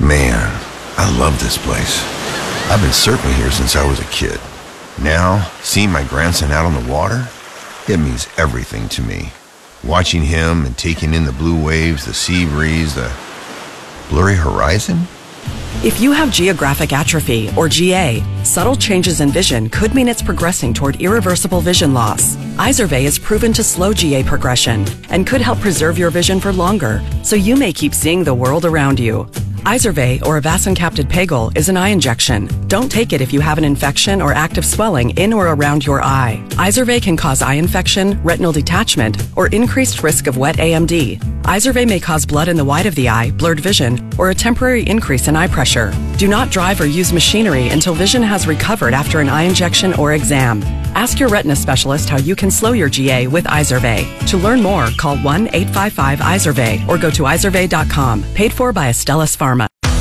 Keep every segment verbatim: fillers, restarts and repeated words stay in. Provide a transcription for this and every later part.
Man, I love this place. I've been surfing here since I was a kid. Now, seeing my grandson out on the water, it means everything to me. Watching him and taking in the blue waves, the sea breeze, the blurry horizon. If you have geographic atrophy, or G A, subtle changes in vision could mean it's progressing toward irreversible vision loss. Izervay is proven to slow G A progression and could help preserve your vision for longer, so you may keep seeing the world around you. Izervay, or avacincaptad pegol, is an eye injection. Don't take it if you have an infection or active swelling in or around your eye. Izervay can cause eye infection, retinal detachment, or increased risk of wet A M D. Izervay may cause blood in the white of the eye, blurred vision, or a temporary increase in eye pressure. Do not drive or use machinery until vision has recovered after an eye injection or exam. Ask your retina specialist how you can slow your G A with Izervay. To learn more, call one eight five five Izervay or go to izervay dot com. Paid for by Astellas Pharma.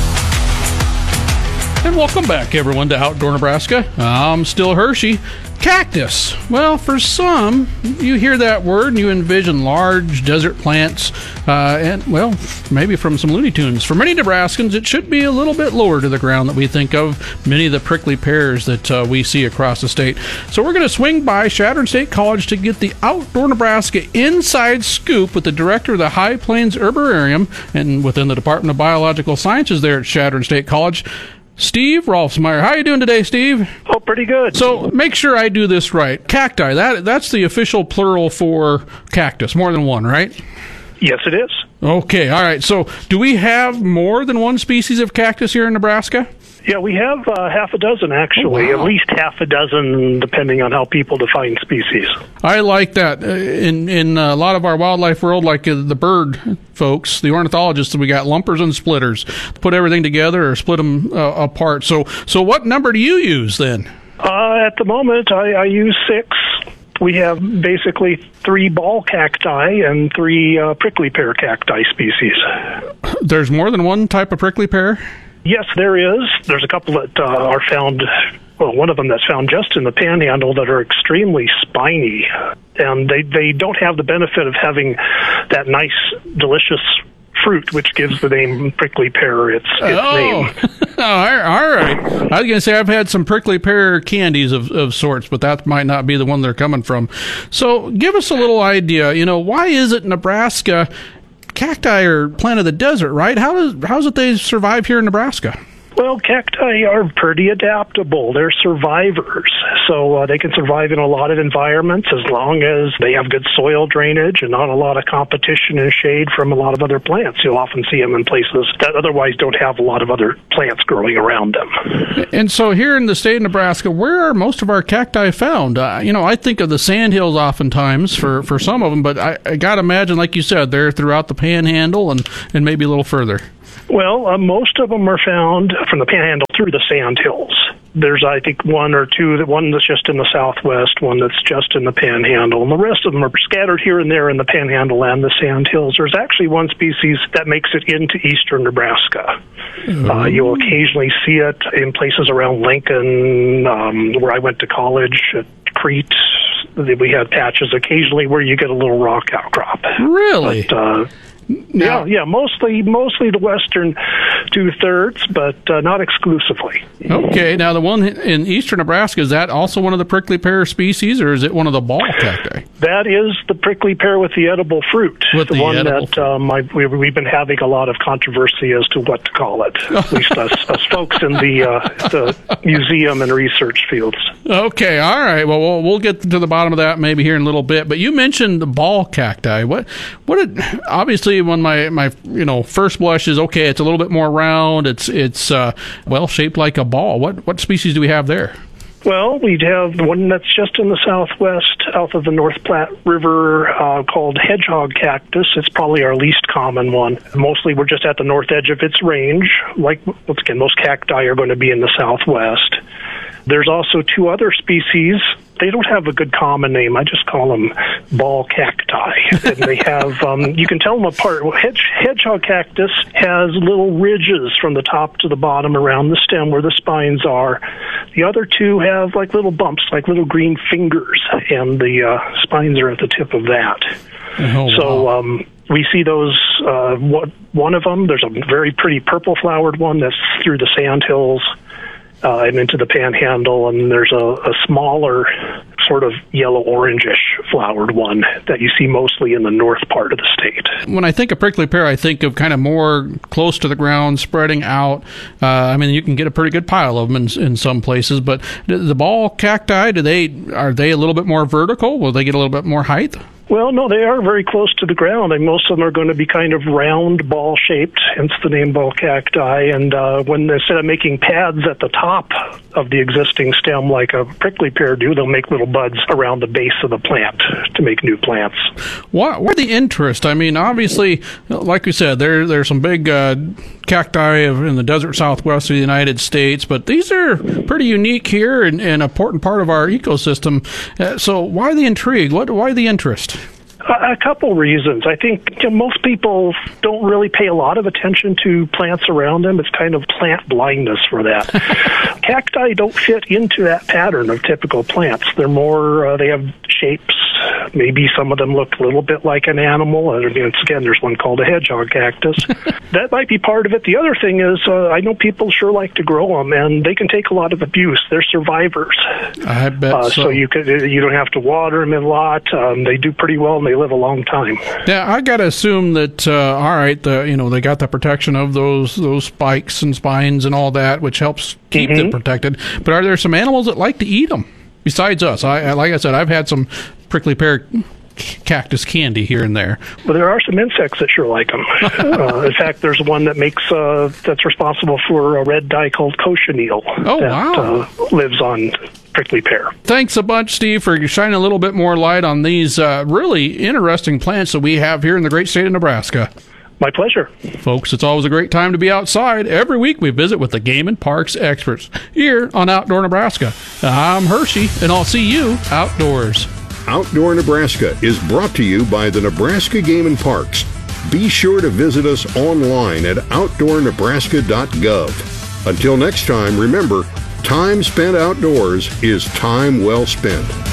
And welcome back, everyone, to Outdoor Nebraska. I'm still Hershey. Cactus. Well, for some, you hear that word and you envision large desert plants, uh, and, well, maybe from some Looney Tunes. For many Nebraskans, it should be a little bit lower to the ground that we think of many of the prickly pears that uh, we see across the state. So we're going to swing by Chadron State College to get the Outdoor Nebraska inside scoop with the director of the High Plains Herbararium and within the Department of Biological Sciences there at Chadron State College, Steve Rolfsmeyer. How are you doing today, Steve? Oh, pretty good. So make sure I do this right. Cacti, that that's the official plural for cactus, more than one, right? Yes, it is. Okay, all right. So do we have more than one species of cactus here in Nebraska? Yeah, we have uh, half a dozen, actually. Oh, wow. At least half a dozen, depending on how people define species. I like that. Uh, In in a lot of our wildlife world, like uh, the bird folks, the ornithologists, we got lumpers and splitters. Put everything together or split them uh, apart. So, so what number do you use then? Uh, at the moment, I, I use six. We have basically three ball cacti and three uh, prickly pear cacti species. There's more than one type of prickly pear? Yes, there is. There's a couple that uh, are found, well, one of them that's found just in the Panhandle that are extremely spiny. And they, they don't have the benefit of having that nice, delicious fruit, which gives the name prickly pear its, its oh. name. Oh, all right. I was going to say I've had some prickly pear candies of, of sorts, but that might not be the one they're coming from. So give us a little idea. You know, why is it Nebraska... Cacti are plant of the desert, right? How does how does it they survive here in Nebraska? Well, cacti are pretty adaptable. They're survivors, so uh, they can survive in a lot of environments as long as they have good soil drainage and not a lot of competition and shade from a lot of other plants. You'll often see them in places that otherwise don't have a lot of other plants growing around them. And so here in the state of Nebraska, where are most of our cacti found? Uh, you know, I think of the sandhills oftentimes for, for some of them, but I, I got to imagine, like you said, they're throughout the Panhandle and, and maybe a little further. Well, uh, most of them are found from the Panhandle through the Sandhills. There's, I think, one or two, that one that's just in the Southwest, one that's just in the Panhandle, and the rest of them are scattered here and there in the Panhandle and the Sandhills. There's actually one species that makes it into eastern Nebraska. Mm-hmm. Uh, you'll occasionally see it in places around Lincoln, um, where I went to college, at Crete. We had patches occasionally where you get a little rock outcrop. Really? But, uh, Now, yeah, yeah, mostly mostly the western two-thirds, but uh, not exclusively. Okay, now the one in eastern Nebraska, is that also one of the prickly pear species, or is it one of the ball cacti? That is the prickly pear with the edible fruit. With the, the one edible that um, I, we, we've been having a lot of controversy as to what to call it, at least us, us folks in the, uh, the museum and research fields. Okay, all right. Well, well, we'll get to the bottom of that maybe here in a little bit. But you mentioned the ball cacti. What? What? Did, obviously, when my, my you know first blush is okay, it's a little bit more round. It's it's uh, well shaped like a ball. What what species do we have there? Well, we have one that's just in the southwest, south of the North Platte River, uh, called hedgehog cactus. It's probably our least common one. Mostly we're just at the north edge of its range. Like, once again, most cacti are going to be in the southwest. There's also two other species. They don't have a good common name. I just call them ball cacti. And they have, um, you can tell them apart. Well, hedge, hedgehog cactus has little ridges from the top to the bottom around the stem where the spines are. The other two have like little bumps, like little green fingers, and the uh, spines are at the tip of that. Oh, so, wow. um, We see those, uh, one of them, there's a very pretty purple flowered one that's through the sandhills uh, and into the Panhandle, and there's a, a smaller sort of yellow-orangish flowered one that you see mostly in the north part of the state. When I think of prickly pear, I think of kind of more close to the ground, spreading out. Uh, I mean, you can get a pretty good pile of them in, in some places, but the ball cacti, do they are they a little bit more vertical? Will they get a little bit more height? Well, no, they are very close to the ground, and most of them are going to be kind of round, ball-shaped, hence the name ball cacti. And uh, when instead of making pads at the top of the existing stem like a prickly pear do, they'll make little buds around the base of the plant to make new plants. Why, why the interest? I mean, obviously, like we said, there there's some big uh, cacti in the desert southwest of the United States, but these are pretty unique here and, and an important part of our ecosystem. Uh, so why the intrigue? What? Why the interest? A couple reasons. I think you know, most people don't really pay a lot of attention to plants around them. It's kind of plant blindness for that. Cacti don't fit into that pattern of typical plants. They're more, uh, they have shapes. Maybe some of them look a little bit like an animal. And again, there's one called a hedgehog cactus. That might be part of it. The other thing is, uh, I know people sure like to grow them, and they can take a lot of abuse. They're survivors. I bet uh, so. So you could, you don't have to water them a lot. Um, they do pretty well, and they live a long time. Yeah, I got to assume that, uh, all right, the, you know, they got the protection of those those spikes and spines and all that, which helps keep mm-hmm. them protected. But are there some animals that like to eat them? Besides us, I, I like I said, I've had some prickly pear cactus candy here and there. Well, there are some insects that sure like them. uh, in fact, there's one that makes uh, that's responsible for a red dye called cochineal. Oh, that, wow! Uh, lives on prickly pear. Thanks a bunch, Steve, for shining a little bit more light on these uh, really interesting plants that we have here in the great state of Nebraska. My pleasure. Folks, it's always a great time to be outside. Every week we visit with the Game and Parks experts here on Outdoor Nebraska. I'm Hershey, and I'll see you outdoors. Outdoor Nebraska is brought to you by the Nebraska Game and Parks. Be sure to visit us online at outdoor nebraska dot gov. Until next time, remember, time spent outdoors is time well spent.